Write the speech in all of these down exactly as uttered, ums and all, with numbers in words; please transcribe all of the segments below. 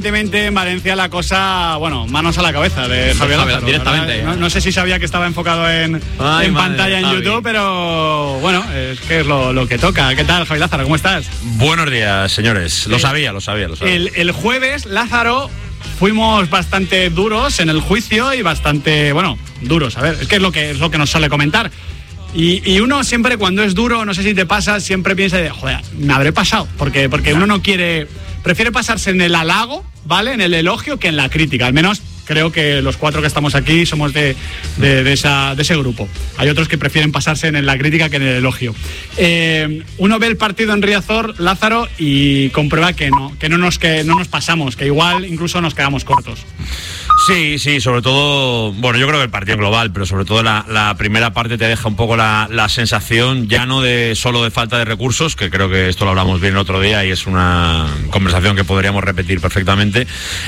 Evidentemente en Valencia la cosa, bueno, manos a la cabeza de Javier Lázaro. Directamente. No, no sé si sabía que estaba enfocado en, Ay, en madre, pantalla en Javi. YouTube, pero bueno, es que es lo, lo que toca. ¿Qué tal, Javier Lázaro? ¿Cómo estás? Buenos días, señores. Lo Eh, sabía, lo sabía, lo sabía. El, el jueves, Lázaro, fuimos bastante duros en el juicio y bastante, bueno, duros. A ver, es que es lo que, es lo que nos suele comentar. Y, y uno siempre cuando es duro, no sé si te pasa, siempre piensa de, joder, me habré pasado. Porque, porque uno no quiere, prefiere pasarse en el halago, ¿vale? En el elogio que en la crítica. Al menos creo que los cuatro que estamos aquí somos de, de, de, esa, de ese grupo. Hay otros que prefieren pasarse en la crítica que en el elogio. Eh, uno ve el partido en Riazor, Lázaro, y comprueba que no, que no nos, que no nos pasamos, que igual incluso nos quedamos cortos. Sí, sí, sobre todo, bueno, yo creo que el partido global, pero sobre todo la, la primera parte te deja un poco la, la sensación, ya no de solo de falta de recursos, que creo que esto lo hablamos bien el otro día y es una conversación que podríamos repetir perfectamente,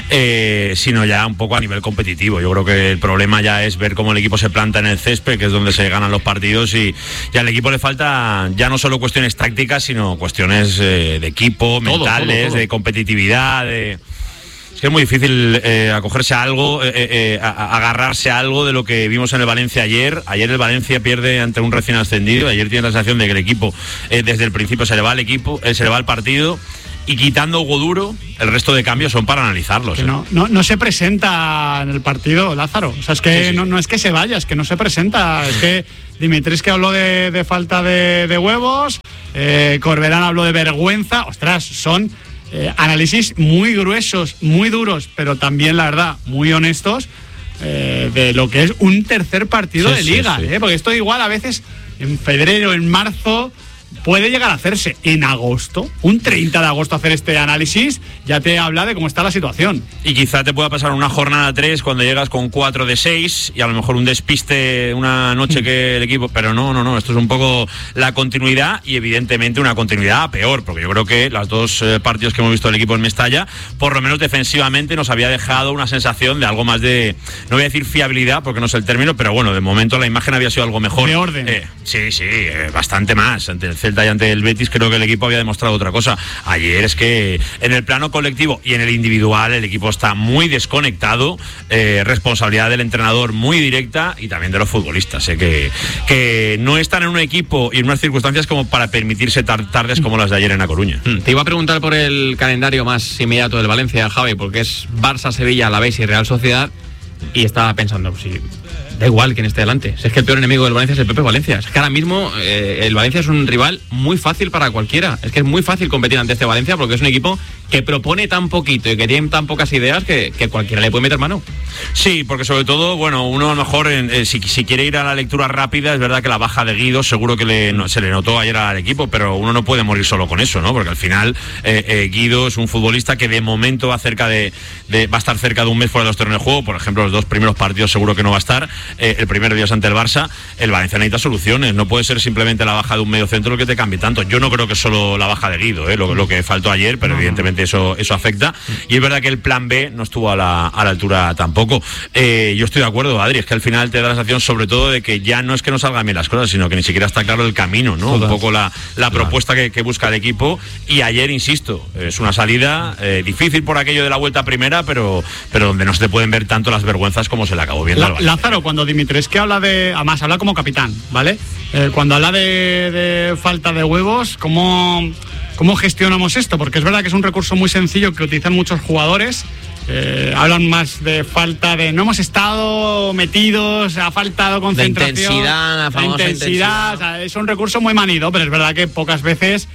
eh, sino ya un poco a nivel competitivo. Yo creo que el problema ya es ver cómo el equipo se planta en el césped, que es donde se ganan los partidos, y, y al equipo le falta ya no solo cuestiones tácticas, sino cuestiones eh, de equipo, Todo, mentales, todo, todo. de competitividad, de... Es que es muy difícil eh, acogerse a algo, eh, eh, a, a agarrarse a algo de lo que vimos en el Valencia ayer. Ayer el Valencia pierde ante un recién ascendido. Ayer tiene la sensación de que el equipo, eh, desde el principio se le va el equipo, eh, se le va el partido. Y quitando Hugo Duro, el resto de cambios son para analizarlos. Que ¿eh? no, no, no se presenta en el partido, Lázaro. O sea, es que Sí, sí. No, no es que se vaya, es que no se presenta. Es que Dimitris que habló de, de falta de, de huevos, eh, Corberán habló de vergüenza. Ostras, son eh, análisis muy gruesos, muy duros, pero también, la verdad, muy honestos eh, de lo que es un tercer partido Sí, de sí, liga. sí. Eh, porque esto igual a veces en febrero, en marzo... puede llegar a hacerse en agosto, un treinta de agosto hacer este análisis, ya te habla de cómo está la situación. Y quizá te pueda pasar una jornada tres cuando llegas con cuatro de seis y a lo mejor un despiste una noche que el equipo... Pero no, no, no, esto es un poco la continuidad y evidentemente una continuidad a peor, porque yo creo que los dos eh, partidos que hemos visto del equipo en Mestalla, por lo menos defensivamente nos había dejado una sensación de algo más de, no voy a decir fiabilidad porque no es el término, pero bueno, de momento la imagen había sido algo mejor. De orden. Eh, sí, sí, eh, bastante más. Ante el Celta y ante el Betis creo que el equipo había demostrado otra cosa. Ayer es que en el plano colectivo y en el individual el equipo está muy desconectado, eh, responsabilidad del entrenador muy directa y también de los futbolistas, eh, que, que no están en un equipo y en unas circunstancias como para permitirse tar- tardes como las de ayer en A Coruña. Te iba a preguntar por el calendario más inmediato del Valencia, Javi, porque es Barça, Sevilla, Alavés y Real Sociedad, y estaba pensando, pues, si da igual quién esté delante. Si es que el peor enemigo del Valencia es el Pepe Valencia. Es que ahora mismo eh, el Valencia es un rival muy fácil para cualquiera. Es que es muy fácil competir ante este Valencia porque es un equipo que propone tan poquito y que tiene tan pocas ideas que, que cualquiera le puede meter mano. Sí, porque sobre todo, bueno, uno a lo mejor, en, eh, si, si quiere ir a la lectura rápida, es verdad que la baja de Guido seguro que le, no, se le notó ayer al equipo, pero uno no puede morir solo con eso, ¿no? Porque al final eh, eh, Guido es un futbolista que de momento va cerca de, de va a estar cerca de un mes fuera de los terrenos de juego. Por ejemplo, los dos primeros partidos seguro que no va a estar. Eh, el primer día es ante el Barça. El Valencia necesita soluciones. No puede ser simplemente la baja de un medio centro lo que te cambie tanto. Yo no creo que solo la baja de Guido, eh, lo, lo que faltó ayer, pero no, evidentemente eso, eso afecta. Y es verdad que el plan B no estuvo a la, a la altura tampoco. Eh, yo estoy de acuerdo, Adri, es que al final te da la sensación sobre todo de que ya no es que no salgan bien las cosas, sino que ni siquiera está claro el camino, ¿no? Total. Un poco la, la Claro. propuesta que, que busca el equipo. Y ayer, insisto, es una salida eh, difícil por aquello de la vuelta primera, pero, pero donde no se te pueden ver tanto las vergüenzas como se le acabó viendo La- al Valencia. Lázaro, cuando Dimitrescu habla de... Además, habla como capitán, ¿vale? Eh, cuando habla de, de falta de huevos, ¿cómo, ¿cómo gestionamos esto? Porque es verdad que es un recurso muy sencillo que utilizan muchos jugadores. Eh, hablan más de falta de... No hemos estado metidos, ha faltado concentración. intensidad, la famosa intensidad. intensidad. O sea, es un recurso muy manido, pero es verdad que pocas veces...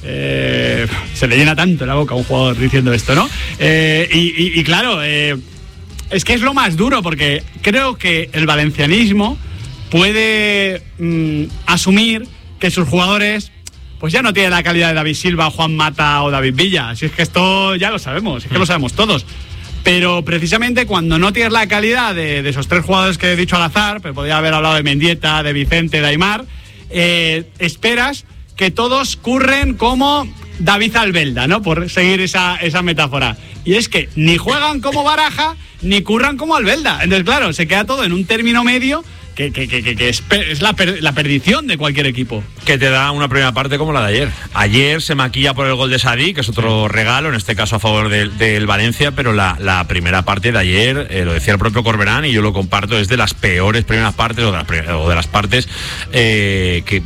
Eh, se le llena tanto la boca a un jugador diciendo esto, ¿no? Eh, y, y- y claro, eh, es que es lo más duro, porque creo que el valencianismo puede mm, asumir que sus jugadores pues ya no tienen la calidad de David Silva, Juan Mata o David Villa. Si es que esto ya lo sabemos, es que lo sabemos todos. Pero precisamente cuando no tienes la calidad de, de esos tres jugadores que he dicho al azar, pero podría haber hablado de Mendieta, de Vicente, de Aimar, eh, esperas que todos curren como David Albelda, ¿no? Por seguir esa, esa metáfora. Y es que ni juegan como Baraja, ni curran como Albelda. Entonces, claro, se queda todo en un término medio que, que, que, que es, per, es la, per, la perdición de cualquier equipo. Que te da una primera parte como la de ayer. Ayer se maquilla por el gol de Sadik, que es otro regalo, en este caso a favor del, del Valencia, pero la, la primera parte de ayer, eh, lo decía el propio Corberán, y yo lo comparto, es de las peores primeras partes, o de las, o de las partes eh, que...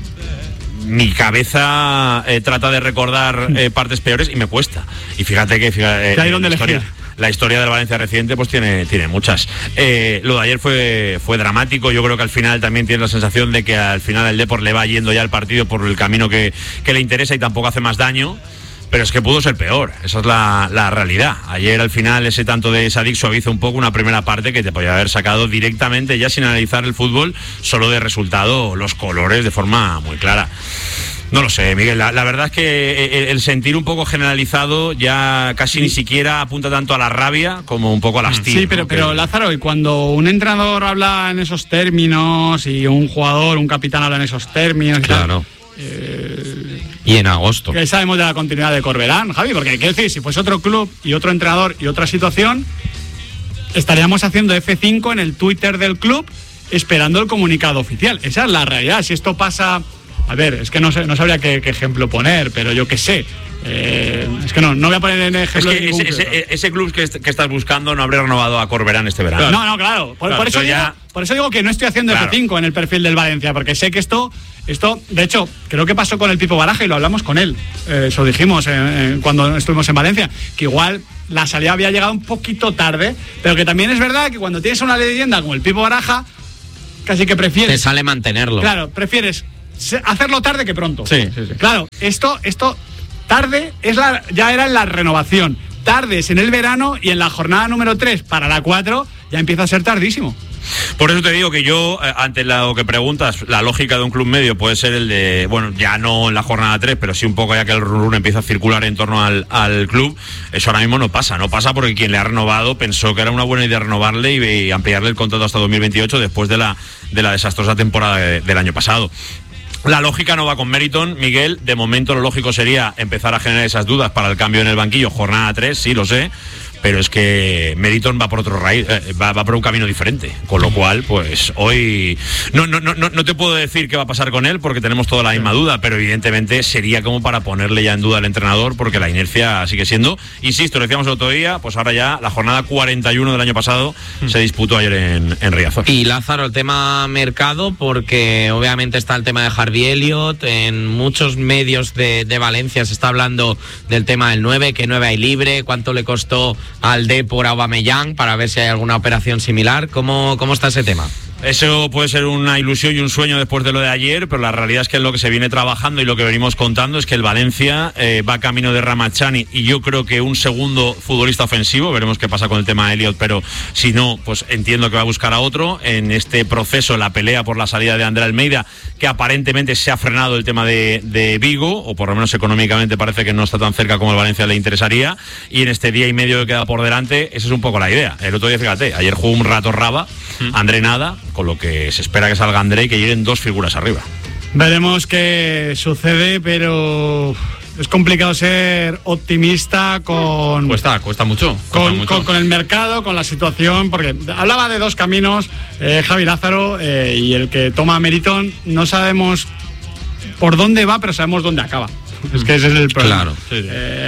mi cabeza eh, trata de recordar eh, partes peores y me cuesta. Y fíjate que fíjate, eh, hay donde la, historia, la historia del Valencia reciente pues tiene, tiene muchas. Eh, lo de ayer fue, fue dramático. Yo creo que al final también tiene la sensación de que al final el Depor le va yendo ya el partido por el camino que, que le interesa y tampoco hace más daño. Pero es que pudo ser peor, esa es la, la realidad. Ayer al final ese tanto de Sadik suaviza un poco una primera parte que te podía haber sacado directamente, ya sin analizar el fútbol, solo de resultado los colores de forma muy clara. No lo sé, Miguel, la, la verdad es que el sentir un poco generalizado ya casi sí. ni siquiera apunta tanto a la rabia como un poco al hastío. Sí, pero, ¿no? pero que... Lázaro, y cuando un entrenador habla en esos términos y un jugador, un capitán habla en esos términos... Claro. Y tal, eh... Y en agosto. ¿Qué sabemos de la continuidad de Corberán, Javi? Porque quiero decir, si fuese otro club y otro entrenador y otra situación, estaríamos haciendo F cinco en el Twitter del club esperando el comunicado oficial. Esa es la realidad. Si esto pasa... A ver, es que no sé, no sabría qué, qué ejemplo poner, pero yo qué sé. Eh, es que no, no voy a poner en ejemplo. Es que ese, ese, ese club que, que estás buscando no habría renovado a Corberán este verano. Claro. No, no, claro. Por, claro, por, eso digo, ya... por eso digo que no estoy haciendo claro. F cinco en el perfil del Valencia, porque sé que esto, esto, de hecho, creo que pasó con el Pipo Baraja y lo hablamos con él. Eh, eso dijimos eh, eh, cuando estuvimos en Valencia, que igual la salida había llegado un poquito tarde, pero que también es verdad que cuando tienes una leyenda como el Pipo Baraja, casi que prefieres. Te sale mantenerlo. Claro, prefieres hacerlo tarde que pronto. Sí, sí, sí. Claro, esto, esto tarde es la, ya era en la renovación. Tardes en el verano y en la jornada número tres para la cuatro ya empieza a ser tardísimo. Por eso te digo que yo, eh, ante lo que preguntas, la lógica de un club medio puede ser el de, bueno, ya no en la jornada tres, pero sí un poco ya que el run run empieza a circular en torno al, al club. Eso ahora mismo no pasa, no pasa porque quien le ha renovado pensó que era una buena idea renovarle y, y ampliarle el contrato hasta dos mil veintiocho después de la, de la desastrosa temporada de, del año pasado. La lógica no va con Meriton, Miguel. De momento lo lógico sería empezar a generar esas dudas para el cambio en el banquillo. Jornada tres, sí, lo sé. Pero es que Meriton va por otro raíz, eh, va, va por un camino diferente. Con lo cual, pues hoy no, no, no, no te puedo decir qué va a pasar con él porque tenemos toda la misma duda, pero evidentemente sería como para ponerle ya en duda al entrenador porque la inercia sigue siendo, insisto, lo decíamos el otro día, pues ahora ya la jornada cuarenta y uno del año pasado mm. se disputó ayer en, en Riazor. Y Lázaro, el tema mercado, porque obviamente está el tema de Harvey Elliott, en muchos medios de, de Valencia se está hablando del tema del nueve, que nueve hay libre, cuánto le costó al Depor a Aubameyang para ver si hay alguna operación similar. ¿Cómo, cómo está ese tema? Eso puede ser una ilusión y un sueño después de lo de ayer, pero la realidad es que lo que se viene trabajando y lo que venimos contando es que el Valencia eh, va camino de Ramachani y yo creo que un segundo futbolista ofensivo, veremos qué pasa con el tema de Elliott, pero si no, pues entiendo que va a buscar a otro. En este proceso, la pelea por la salida de André Almeida, que aparentemente se ha frenado el tema de, de Vigo, o por lo menos económicamente parece que no está tan cerca como el Valencia le interesaría, y en este día y medio que queda por delante, esa es un poco la idea. El otro día, fíjate, ayer jugó un rato Raba, ¿Mm? André nada, con lo que se espera que salga André y que lleguen dos figuras arriba. Veremos qué sucede, pero es complicado ser optimista con... Cuesta, cuesta mucho. Cuesta con, mucho. Con, con el mercado, con la situación, porque hablaba de dos caminos, eh, Javi Lázaro, eh, y el que toma Meriton, no sabemos por dónde va, pero sabemos dónde acaba. Es que ese es el problema. Claro. Sí, sí.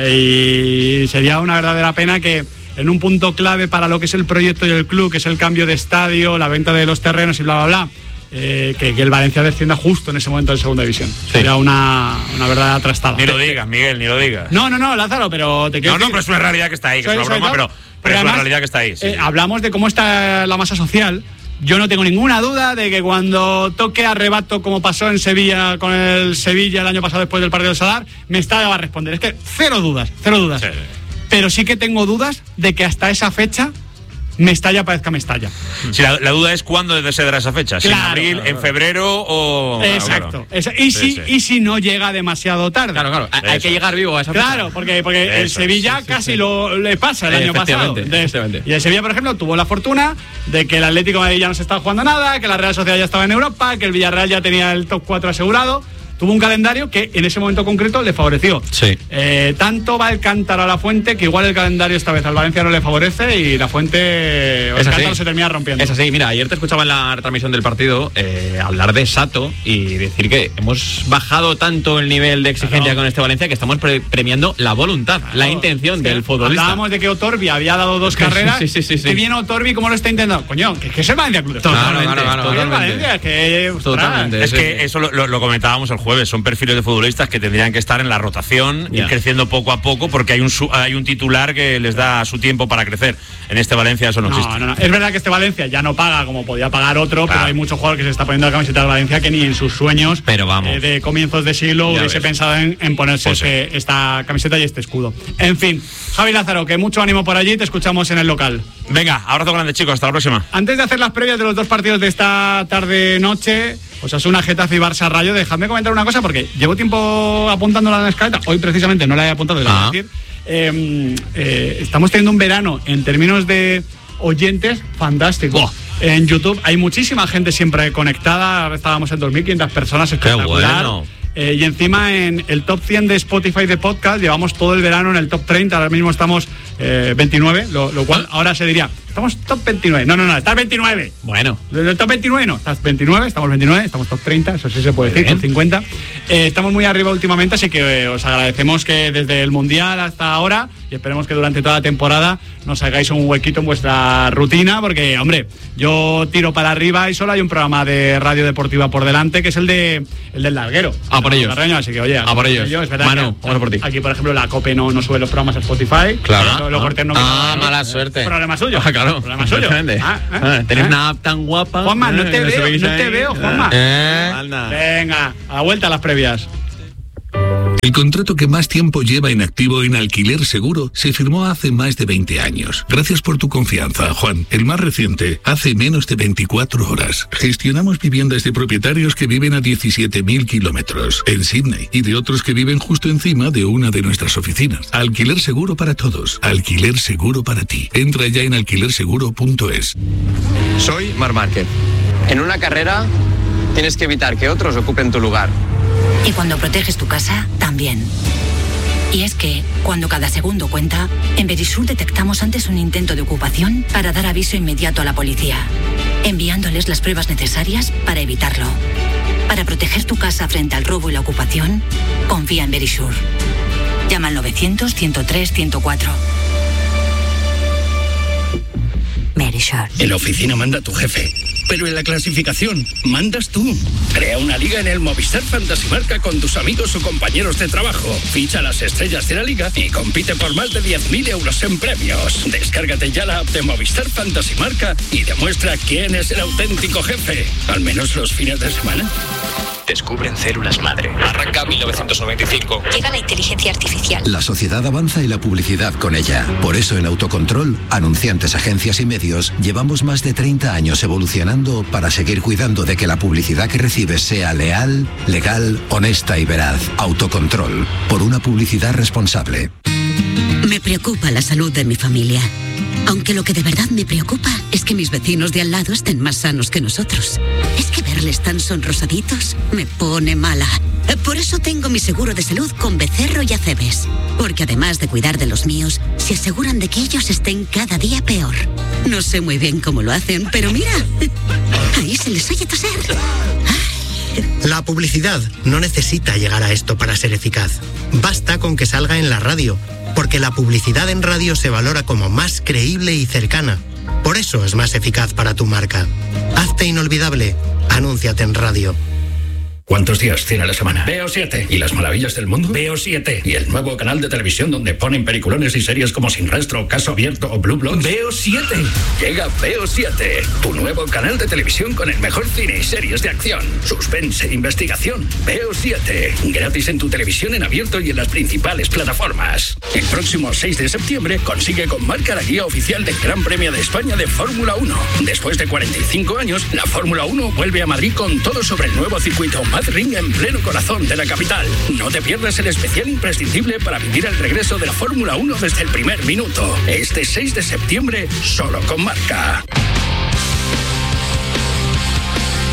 Eh, y sería una verdadera pena que en un punto clave para lo que es el proyecto y el club, que es el cambio de estadio, la venta de los terrenos y bla, bla, bla, eh, que, que el Valencia descienda justo en ese momento en segunda división. Sí. Sería una, una verdadera trastada. Ni lo digas, Miguel, ni lo digas. No, no, no, Lázaro, pero te quiero No, no, decir, pero es una realidad que está ahí, que soy, es una broma, pero, pero, pero es además, una realidad que está ahí. Sí, eh, sí. Hablamos de cómo está la masa social. Yo no tengo ninguna duda de que cuando toque arrebato, como pasó en Sevilla con el Sevilla el año pasado después del partido del Sadar, Mestalla va a responder. Es que cero dudas, cero dudas. Sí. Pero sí que tengo dudas de que hasta esa fecha Mestalla parezca Mestalla. Sí, la, la duda es cuándo se dará esa fecha. Si claro, en abril, claro, en febrero o... Exacto. Claro. Y, si, sí, sí. y si no llega demasiado tarde. Claro, claro. Hay que llegar vivo a esa fecha. Claro, porque, porque Eso, el Sevilla sí, sí, casi sí. lo le pasa el año pasado. Efectivamente. Y el Sevilla, por ejemplo, tuvo la fortuna de que el Atlético de Madrid ya no se estaba jugando nada, que la Real Sociedad ya estaba en Europa, que el Villarreal ya tenía el top cuatro asegurado. tuvo un calendario que en ese momento concreto le favoreció. Sí. Eh, tanto va el cántaro a la Fuente que igual el calendario esta vez al Valencia no le favorece y la Fuente, o el cántaro se termina rompiendo. Es así, mira, ayer te escuchaba en la retransmisión del partido eh, hablar de Sato y decir que hemos bajado tanto el nivel de exigencia claro. con este Valencia que estamos pre- premiando la voluntad, claro. la intención sí. del futbolista. Hablábamos de que Otorbi había dado dos carreras. sí, sí, sí, sí. Que viene Otorbi, ¿cómo lo está intentando? Coño, que, que es el Valencia Club. Totalmente, claro, claro, claro, es Valencia, que, totalmente. Es sí, que sí. eso lo, lo, lo comentábamos el jueves, son perfiles de futbolistas que tendrían que estar en la rotación, yeah. ir creciendo poco a poco, porque hay un hay un titular que les da su tiempo para crecer. En este Valencia eso no, no existe. No, no. Es verdad que este Valencia ya no paga como podía pagar otro, claro. pero hay muchos jugadores que se está poniendo la camiseta de Valencia que ni en sus sueños pero vamos. Eh, de comienzos de siglo ya hubiese ves. pensado en, en ponerse pues ese, sí. esta camiseta y este escudo. En fin, Javi Lázaro, que mucho ánimo por allí, te escuchamos en el local. Venga, abrazo grande, chicos, hasta la próxima. Antes de hacer las previas de los dos partidos de esta tarde-noche, Osasuna, Getafe y Barça Rayo, dejadme comentar una cosa porque llevo tiempo apuntándola en la escaleta. Hoy precisamente no la he apuntado, la voy a decir. Eh, eh, estamos teniendo un verano en términos de oyentes fantástico. Oh. En YouTube hay muchísima gente siempre conectada. Ahora estábamos en dos mil quinientas personas, espectacular. Qué bueno. Eh, y encima en el top cien de Spotify de podcast llevamos todo el verano en el top treinta. Ahora mismo estamos eh, veintinueve, lo, lo cual ahora se diría estamos top veintinueve. No, no, no, estás veintinueve. Bueno. El top veintinueve no, estás veintinueve, estamos veintinueve, estamos top treinta, eso sí se puede decir, top cincuenta. Eh, estamos muy arriba últimamente, así que eh, os agradecemos que desde el Mundial hasta ahora, y esperemos que durante toda la temporada nos hagáis un huequito en vuestra rutina, porque, hombre, yo tiro para arriba y solo hay un programa de radio deportiva por delante, que es el de el del Larguero. Ah, por ellos. Carreño, así que, oye, ah, por ellos. Yo, es verdad Manu, que, vamos por ti. Aquí, por ejemplo, la COPE no, no sube los programas a Spotify. Claro. Lo, lo ah, no ah mala suerte. Problema suyo. Ah, claro. Problema suyo. Ah, ah, Tenéis ¿eh? una app tan guapa. Juanma, no te eh, veo, no te veo, Juanma. Eh. Venga, a la vuelta a las previas. El contrato que más tiempo lleva en activo en Alquiler Seguro se firmó hace más de veinte años. Gracias por tu confianza, Juan. El más reciente, hace menos de veinticuatro horas. Gestionamos viviendas de propietarios que viven a diecisiete mil kilómetros en Sydney y de otros que viven justo encima de una de nuestras oficinas. Alquiler Seguro para todos. Alquiler Seguro para ti. Entra ya en alquiler seguro punto es. Soy Marc Márquez. En una carrera tienes que evitar que otros ocupen tu lugar. Y cuando proteges tu casa, también. Y es que, cuando cada segundo cuenta, en Verisur detectamos antes un intento de ocupación para dar aviso inmediato a la policía, enviándoles las pruebas necesarias para evitarlo. Para proteger tu casa frente al robo y la ocupación, confía en Verisur. Llama al novecientos, ciento tres, ciento cuatro. Verisur. En la oficina manda tu jefe, pero en la clasificación mandas tú. Crea una liga en el Movistar Fantasy Marca con tus amigos o compañeros de trabajo. Ficha las estrellas de la liga y compite por más de diez mil euros en premios. Descárgate ya la app de Movistar Fantasy Marca y demuestra quién es el auténtico jefe, al menos los fines de semana. Descubren células madre. Arranca mil novecientos noventa y cinco. Llega la inteligencia artificial. La sociedad avanza y la publicidad con ella. Por eso en Autocontrol, anunciantes, agencias y medios, llevamos más de treinta años evolucionando para seguir cuidando de que la publicidad que recibes sea leal, legal, honesta y veraz. Autocontrol. Por una publicidad responsable. Me preocupa la salud de mi familia. Aunque lo que de verdad me preocupa es que mis vecinos de al lado estén más sanos que nosotros. Es que verles tan sonrosaditos me pone mala. Por eso tengo mi seguro de salud con Becerro y Acebes. Porque además de cuidar de los míos, se aseguran de que ellos estén cada día peor. No sé muy bien cómo lo hacen, pero mira, ahí se les oye toser. La publicidad no necesita llegar a esto para ser eficaz. Basta con que salga en la radio, porque la publicidad en radio se valora como más creíble y cercana. Por eso es más eficaz para tu marca. Hazte inolvidable. Anúnciate en radio. ¿Cuántos días tiene la semana? Veo siete. ¿Y las maravillas del mundo? Veo siete. ¿Y el nuevo canal de televisión donde ponen peliculones y series como Sin Rastro, Caso Abierto o Blue Bloods? Veo siete. Llega Veo siete, tu nuevo canal de televisión con el mejor cine y series de acción, suspense e investigación. Veo siete. Gratis en tu televisión en abierto y en las principales plataformas. El próximo seis de septiembre consigue con Marca la guía oficial del Gran Premio de España de Fórmula uno. Después de cuarenta y cinco años, la Fórmula uno vuelve a Madrid con todo sobre el nuevo circuito Ring en pleno corazón de la capital. No te pierdas el especial imprescindible para vivir el regreso de la Fórmula uno desde el primer minuto. Este seis de septiembre, solo con Marca. Ya está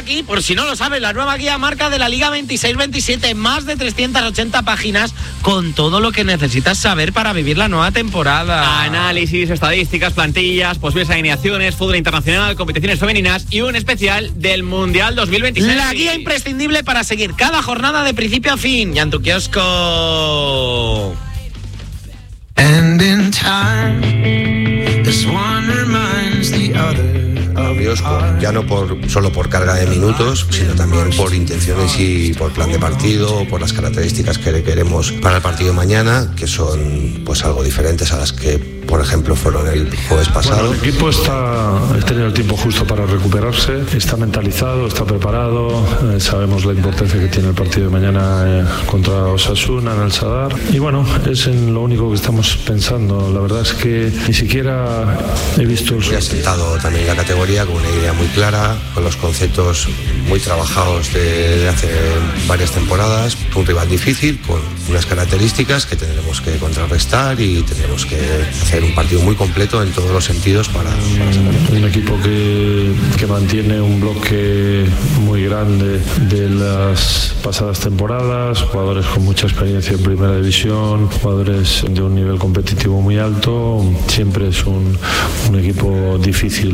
aquí, por si no lo sabes, la nueva guía marca de la Liga veintiséis veintisiete, más de trescientas ochenta páginas con todo lo que necesitas saber para vivir la nueva temporada. Análisis, estadísticas, plantillas, posibles alineaciones, fútbol internacional, competiciones femeninas y un especial del Mundial dos mil veintiséis. La guía imprescindible para seguir cada jornada de principio a fin. Ya en tu kiosco. And in time, this one reminds the other. Ya no por, solo por carga de minutos, sino también por intenciones y por plan de partido, por las características que queremos para el partido de mañana, que son pues algo diferentes a las que, por ejemplo, fueron el jueves pasado. Bueno, el equipo está, ha tenido el tiempo justo para recuperarse, está mentalizado, está preparado, eh, sabemos la importancia que tiene el partido de mañana eh, contra Osasuna en el Sadar, y bueno, es en lo único que estamos pensando. La verdad es que ni siquiera he visto el... Muy asentado también la categoría, con una idea muy clara, con los conceptos muy trabajados de, de hace varias temporadas. Un rival difícil, con unas características que tendremos que contrarrestar y tendremos que hacer un partido muy completo en todos los sentidos para, para sacar. Un equipo que, que mantiene un bloque muy grande de las pasadas temporadas, jugadores con mucha experiencia en primera división, jugadores de un nivel competitivo muy alto. Siempre es un, un equipo difícil.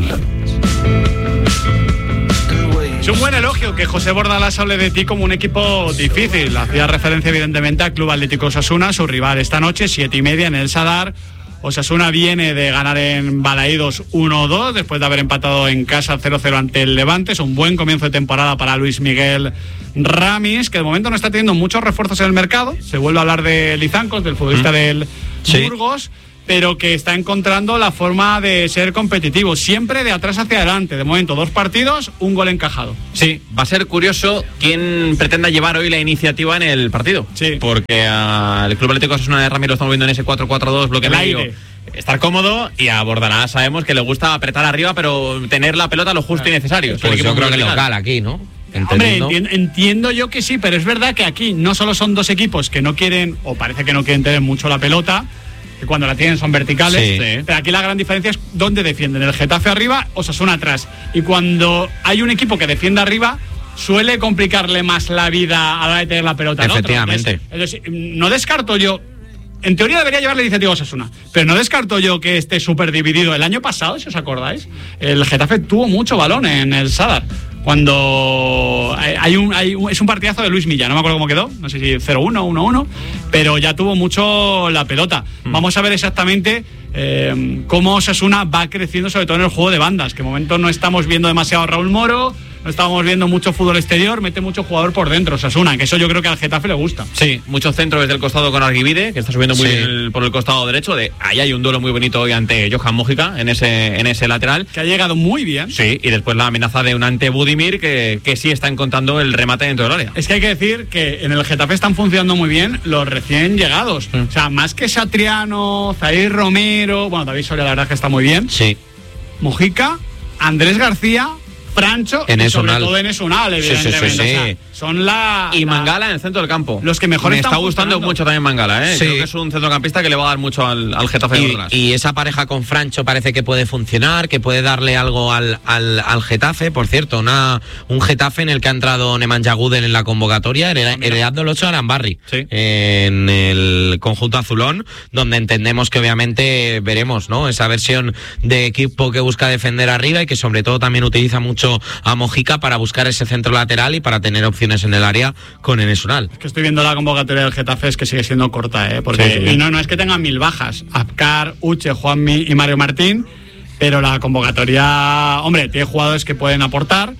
Es un buen elogio que José Bordalás hable de ti como un equipo difícil. Hacía referencia evidentemente al Club Atlético Osasuna, su rival esta noche, siete y media en el Sadar. Osasuna viene de ganar en Balaídos uno dos, después de haber empatado en casa cero cero ante el Levante. Es un buen comienzo de temporada para Luis Miguel Ramis, que de momento no está teniendo muchos refuerzos en el mercado. Se vuelve a hablar de Lizancos, del futbolista mm. del sí. Burgos, pero que está encontrando la forma de ser competitivo, siempre de atrás hacia adelante. De momento, dos partidos, un gol encajado. Sí, va a ser curioso quién pretenda llevar hoy la iniciativa en el partido. Sí. Porque al Club Atlético Osasuna de Ramiro lo estamos viendo en ese cuatro cuatro dos, bloque medio, estar cómodo, y a Bordalás sabemos que le gusta apretar arriba, pero tener la pelota lo justo y necesario. Pues yo creo que local aquí, ¿no? Hombre, entiendo, entiendo yo que sí, pero es verdad que aquí no solo son dos equipos que no quieren, o parece que no quieren tener mucho la pelota, que cuando la tienen son verticales, sí. Pero aquí la gran diferencia es dónde defienden. El Getafe arriba, Osasuna atrás. Y cuando hay un equipo que defiende arriba, suele complicarle más la vida a la hora de tener la pelota. Efectivamente. Entonces, entonces, no descarto yo... En teoría debería llevar la iniciativa Osasuna, pero no descarto yo que esté súper dividido. El año pasado, si os acordáis, el Getafe tuvo mucho balón en el Sadar. Cuando hay un, hay un, es un partidazo de Luis Milla, no me acuerdo cómo quedó, no sé si cero uno, uno uno, pero ya tuvo mucho la pelota. Mm. Vamos a ver exactamente eh, cómo Osasuna va creciendo, sobre todo en el juego de bandas, que de momento no estamos viendo demasiado a Raúl Moro, no estábamos viendo mucho fútbol exterior, mete mucho jugador por dentro, Osasuna, que eso yo creo que al Getafe le gusta. Sí, mucho centro desde el costado con Arguibide, que está subiendo muy sí. bien el, por el costado derecho. De ahí hay un duelo muy bonito hoy ante Johan Mójica en ese, en ese lateral. Que ha llegado muy bien. Sí, y después la amenaza de un ante Budimir que, que sí está encontrando el remate dentro del área. Es que hay que decir que en el Getafe están funcionando muy bien los recién llegados. Mm. O sea, más que Satriano, Zair Romero, bueno, David Soria la verdad es que está muy bien. Sí. Mojica, Andrés García, Francho en y sobre Unal. todo en Esunal, evidentemente. Sí, sí, sí, sí. O sea, son la... Y la, Mangala en el centro del campo. Los que mejor Me están está gustando mucho también Mangala, ¿eh? Sí. Creo que es un centrocampista que le va a dar mucho al, al Getafe. Y, y esa pareja con Francho parece que puede funcionar, que puede darle algo al, al, al Getafe. Por cierto, una, un Getafe en el que ha entrado Nemanja Gudel en la convocatoria, heredando el ocho de Arambarri, sí. en el conjunto azulón, donde entendemos que obviamente veremos, ¿no?, esa versión de equipo que busca defender arriba y que sobre todo también utiliza mucho a Mojica para buscar ese centro lateral y para tener opciones en el área con Enes Unal. Es que estoy viendo la convocatoria del Getafe, es que sigue siendo corta, ¿eh? Porque sí, sí. Y no, no es que tengan mil bajas, Abkar, Uche, Juanmi y Mario Martín, pero la convocatoria, hombre, tiene jugadores que pueden aportar,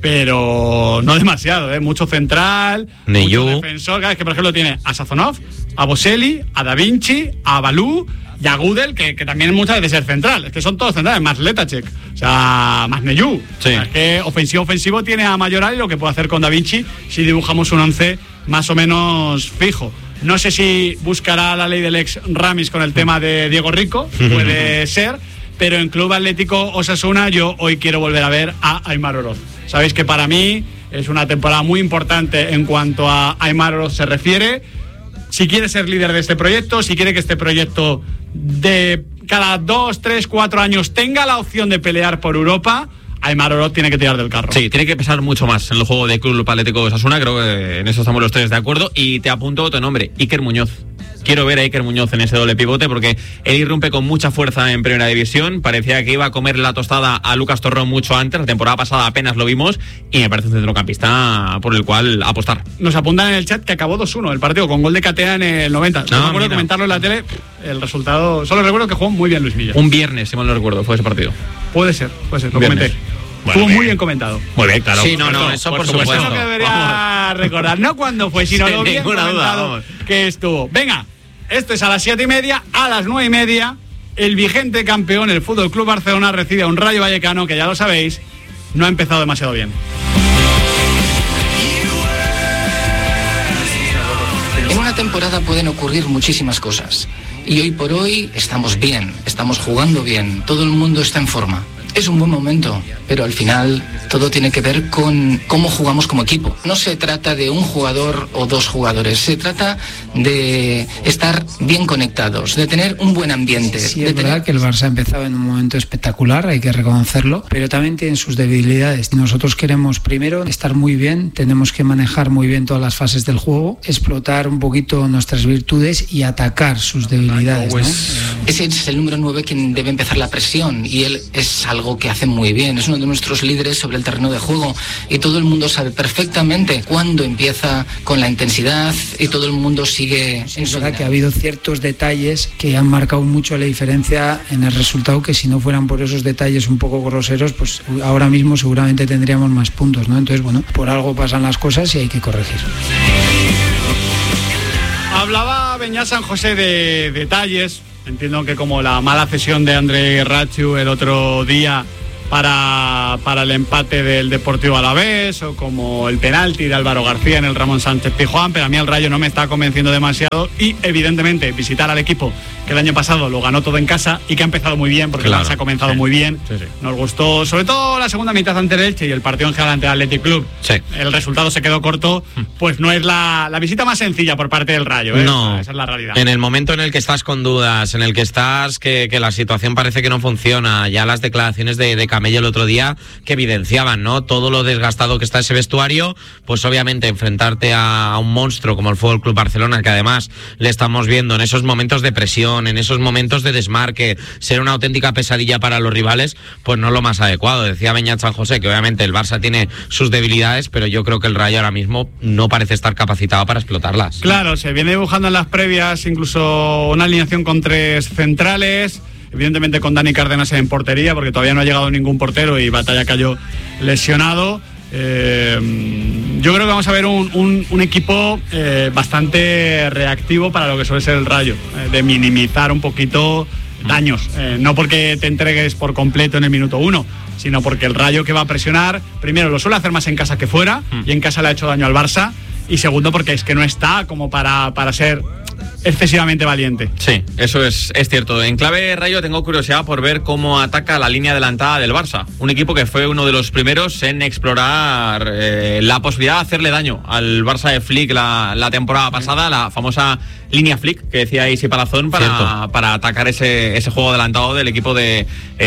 pero no demasiado, ¿eh? Mucho central, Neyu. Mucho defensor. Es que, por ejemplo, tiene a Sazonov, a Boselli, a Da Vinci, a Balú y a Gudel, que, que también muchas veces es central. Es que son todos centrales, más Letacek, o sea, más Neyu. Sí. O sea, es que ofensivo ofensivo tiene a Mayoral y lo que puede hacer con Da Vinci si dibujamos un once más o menos fijo. No sé si buscará la ley del ex Ramis con el tema de Diego Rico, puede ser, pero en Club Atlético Osasuna yo hoy quiero volver a ver a Aimar Oroz. Sabéis que para mí es una temporada muy importante en cuanto a Aimar Oroz se refiere. Si quiere ser líder de este proyecto, si quiere que este proyecto de cada dos, tres, cuatro años tenga la opción de pelear por Europa, Aimar Oroz tiene que tirar del carro. Sí, tiene que pesar mucho más en el juego de Club Atlético Osasuna, creo que en eso estamos los tres de acuerdo. Y te apunto otro nombre, Iker Muñoz. Quiero ver a Iker Muñoz en ese doble pivote porque él irrumpe con mucha fuerza en Primera División. Parecía que iba a comer la tostada a Lucas Torrón mucho antes. La temporada pasada apenas lo vimos y me parece un centrocampista por el cual apostar. Nos apuntan en el chat que acabó dos uno el partido con gol de Catea en el noventa. No, no me acuerdo de comentarlo en la tele. El resultado, solo recuerdo que jugó muy bien Luis Milla. Un viernes, si mal no recuerdo, fue ese partido. Puede ser, puede ser, lo comenté. Bueno, Fue bien. muy bien comentado. Muy bien, claro. Sí, no, no, eso por supuesto. Eso que debería recordar. No cuándo fue, sino Sin lo bien ninguna comentado duda, que estuvo. Venga, esto es a las siete y media, a las nueve y media. El vigente campeón, el F C Barcelona, recibe a un Rayo Vallecano que, ya lo sabéis, no ha empezado demasiado bien. En una temporada pueden ocurrir muchísimas cosas. Y hoy por hoy estamos bien, estamos jugando bien, todo el mundo está en forma. Es un buen momento, pero al final todo tiene que ver con cómo jugamos como equipo. No se trata de un jugador o dos jugadores, se trata de estar bien conectados, de tener un buen ambiente. Sí, de es tener... verdad que el Barça ha empezado en un momento espectacular, hay que reconocerlo, pero también tiene sus debilidades. Nosotros queremos primero estar muy bien, tenemos que manejar muy bien todas las fases del juego, explotar un poquito nuestras virtudes y atacar sus debilidades, ¿no? Ese es el número nueve quien debe empezar la presión y él es algo que hace muy bien, es uno de nuestros líderes sobre el terreno de juego y todo el mundo sabe perfectamente cuándo empieza con la intensidad y todo el mundo sigue. Sí, es verdad que ha habido ciertos detalles que han marcado mucho la diferencia en el resultado, que si no fueran por esos detalles un poco groseros, pues ahora mismo seguramente tendríamos más puntos, ¿no? Entonces, bueno, por algo pasan las cosas y hay que corregir. Hablaba Beñat San José de detalles. Entiendo que como la mala cesión de André Rachu el otro día para, para el empate del Deportivo Alavés, o como el penalti de Álvaro García en el Ramón Sánchez Pizjuán, pero a mí el Rayo no me está convenciendo demasiado y evidentemente visitar al equipo que el año pasado lo ganó todo en casa y que ha empezado muy bien, porque Claro. se ha comenzado Sí. muy bien. Sí, sí. Nos gustó sobre todo la segunda mitad ante el Elche y el partido en general ante el Athletic Club. Sí. El resultado se quedó corto, pues no es la, la visita más sencilla por parte del Rayo, ¿eh? No. Esa es la realidad. En el momento en el que estás con dudas, en el que estás que, que la situación parece que no funciona, ya las declaraciones de, de Camello el otro día que evidenciaban, ¿no? Todo lo desgastado que está ese vestuario, pues obviamente enfrentarte a, a un monstruo como el F C Barcelona, que además le estamos viendo en esos momentos de presión, en esos momentos de desmarque, ser una auténtica pesadilla para los rivales, pues no es lo más adecuado. Decía Beñat San José que obviamente el Barça tiene sus debilidades, pero yo creo que el Rayo ahora mismo no parece estar capacitado para explotarlas. Claro, se viene dibujando en las previas incluso una alineación con tres centrales, evidentemente con Dani Cárdenas en portería, porque todavía no ha llegado ningún portero y Batalla cayó lesionado. Eh, yo creo que vamos a ver un, un, un equipo eh, bastante reactivo para lo que suele ser el Rayo, eh, de minimizar un poquito daños, eh, no porque te entregues por completo en el minuto uno, sino porque el Rayo, que va a presionar, primero lo suele hacer más en casa que fuera, y en casa le ha hecho daño al Barça, y segundo porque es que no está como para, para ser excesivamente valiente. Sí, eso es, es cierto. En clave Rayo tengo curiosidad por ver cómo ataca la línea adelantada del Barça. Un equipo que fue uno de los primeros en explorar eh, la posibilidad de hacerle daño al Barça de Flick la, la temporada pasada, la famosa línea Flick que decía Isi Palazón para, para atacar ese, ese juego adelantado del equipo de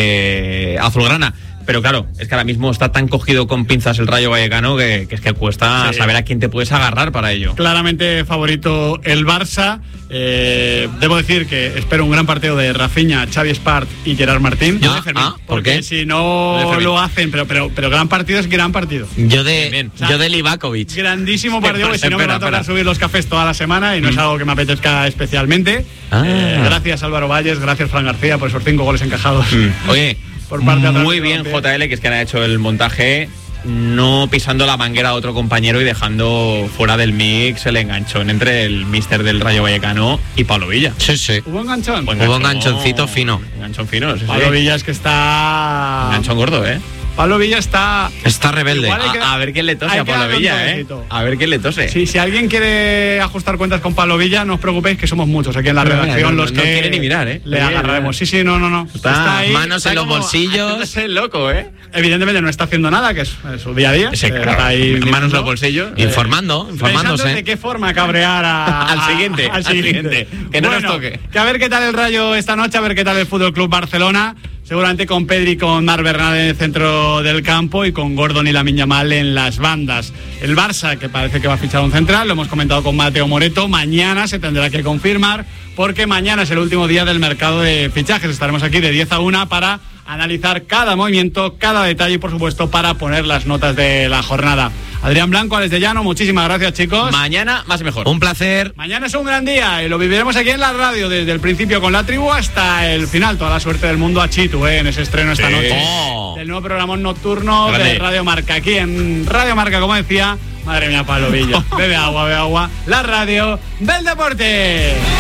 eh, Azulgrana. Pero claro, es que ahora mismo está tan cogido con pinzas el Rayo Vallecano que, que es que cuesta Sí. saber a quién te puedes agarrar para ello. Claramente favorito el Barça. Eh, debo decir que espero un gran partido de Rafinha, Xavi Espart y Gerard Martín. Yo de Fermín. Ah, ¿por porque qué? si Yo no de Fermín. lo hacen, pero, pero, pero gran partido es gran partido. Yo de, Bien. O sea, yo de Livakovic. Grandísimo partido, porque si no me Espera, va a tocar espera. subir los cafés toda la semana y no es algo que me apetezca especialmente. Ah. Eh, gracias Álvaro Valles, gracias Fran García por esos cinco goles encajados. Oye, Por parte de muy Atlético bien Balompié. J L, que es que han hecho el montaje no pisando la manguera a otro compañero y dejando fuera del mix el enganchón entre el míster del Rayo Vallecano y Pablo Villa. Sí, sí. ¿Hubo enganchón? Buen Hubo enganchón. enganchoncito fino. Enganchón fino, sí, Pablo sí. Villa es que está... Enganchón gordo, ¿eh? Pablo Villa está... Está rebelde. Igual hay que- A, a ver quién le tose hay a que Pablo darle un Villa, ¿eh? toquecito. A ver quién le tose. Sí, si alguien quiere ajustar cuentas con Pablo Villa, no os preocupéis que somos muchos aquí en la Mira, redacción no- los no que quiere ni mirar, ¿eh? le No quiere agarraremos. mirar. Sí, sí, no, no, no. Está ahí, manos está en los como- bolsillos. Es el loco, ¿eh? Evidentemente no está haciendo nada, que es, es su día a día. Sí, Eh, claro. está ahí Manos en mirando. los bolsillos. Informando, Pensando informándose. de qué forma cabrear a- Al siguiente, a- al siguiente. Que no nos toque. Que a ver qué tal el Rayo esta noche, a ver qué tal el Fútbol Club Barcelona. seguramente con Pedri y con Marc Bernat en el centro del campo y con Gordon y Lamine Yamal en las bandas. El Barça, que parece que va a fichar un central, lo hemos comentado con Mateo Moreto, mañana se tendrá que confirmar, porque mañana es el último día del mercado de fichajes. Estaremos aquí de diez a una para analizar cada movimiento, cada detalle y, por supuesto, para poner las notas de la jornada. Adrián Blanco, Alex de Llano, muchísimas gracias, chicos. Mañana más y mejor. Un placer. Mañana es un gran día y lo viviremos aquí en la radio desde el principio con la tribu hasta el final. Toda la suerte del mundo a Chitu, ¿eh? En ese estreno esta sí. noche oh. del nuevo programa nocturno Grande. de Radio Marca. Aquí en Radio Marca, como decía, madre mía, Pablo Villa. Bebe agua, bebe agua. La radio del deporte.